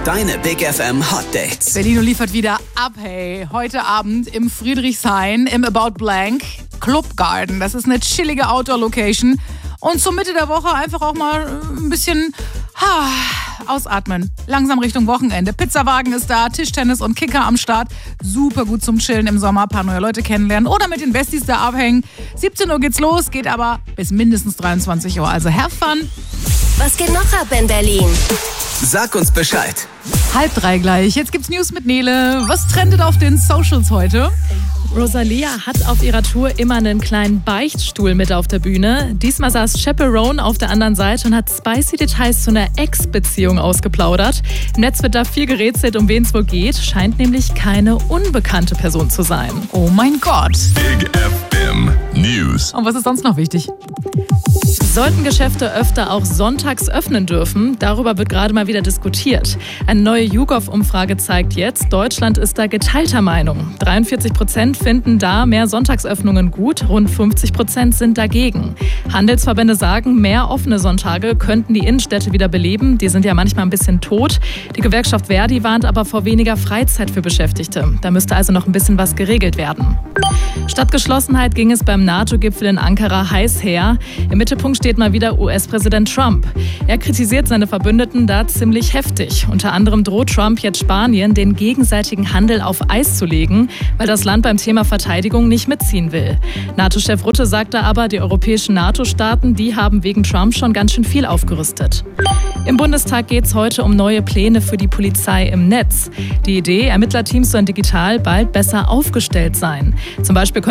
Deine Big FM Hot Dates. Berlino liefert wieder ab, hey. Heute Abend im Friedrichshain im About Blank Club Garden. Das ist eine chillige Outdoor-Location. Und zur Mitte der Woche einfach auch mal ein bisschen ausatmen. Langsam Richtung Wochenende. Pizzawagen ist da, Tischtennis und Kicker am Start. Super gut zum Chillen im Sommer, ein paar neue Leute kennenlernen oder mit den Besties da abhängen. 17 Uhr geht's los, geht aber bis mindestens 23 Uhr. Also have fun. Was geht noch ab in Berlin? Sag uns Bescheid. 2:30 gleich. Jetzt gibt's News mit Nele. Was trendet auf den Socials heute? Rosalia hat auf ihrer Tour immer einen kleinen Beichtstuhl mit auf der Bühne. Diesmal saß Chaperone auf der anderen Seite und hat spicy Details zu einer Ex-Beziehung ausgeplaudert. Im Netz wird da viel gerätselt, um wen es wohl geht. Scheint nämlich keine unbekannte Person zu sein. Oh mein Gott. Big FM News. Und was ist sonst noch wichtig? Sollten Geschäfte öfter auch sonntags öffnen dürfen? Darüber wird gerade mal wieder diskutiert. Eine neue YouGov-Umfrage zeigt jetzt, Deutschland ist da geteilter Meinung. 43% finden da mehr Sonntagsöffnungen gut, rund 50% sind dagegen. Handelsverbände sagen, mehr offene Sonntage könnten die Innenstädte wieder beleben. Die sind ja manchmal ein bisschen tot. Die Gewerkschaft Verdi warnt aber vor weniger Freizeit für Beschäftigte. Da müsste also noch ein bisschen was geregelt werden. Statt Geschlossenheit ging es beim NATO-Gipfel in Ankara heiß her. Im Mittelpunkt steht mal wieder US-Präsident Trump. Er kritisiert seine Verbündeten da ziemlich heftig. Unter anderem droht Trump jetzt Spanien, den gegenseitigen Handel auf Eis zu legen, weil das Land beim Thema Verteidigung nicht mitziehen will. NATO-Chef Rutte sagte aber, die europäischen NATO-Staaten, die haben wegen Trump schon ganz schön viel aufgerüstet. Im Bundestag geht es heute um neue Pläne für die Polizei im Netz. Die Idee, Ermittlerteams sollen digital bald besser aufgestellt sein. Zum Beispiel